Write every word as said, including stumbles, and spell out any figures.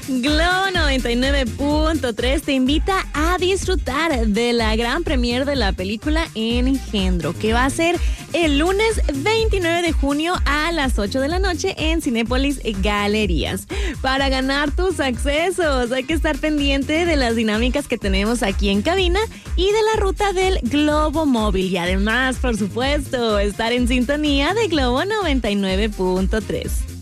Globo noventa y nueve punto tres te invita a disfrutar de la gran premier de la película Engendro, que va a ser el lunes veintinueve de junio a las ocho de la noche en Cinépolis Galerías. Para ganar tus accesos hay que estar pendiente de las dinámicas que tenemos aquí en cabina y de la ruta del Globo Móvil. Y además, por supuesto, estar en sintonía de Globo noventa y nueve punto tres.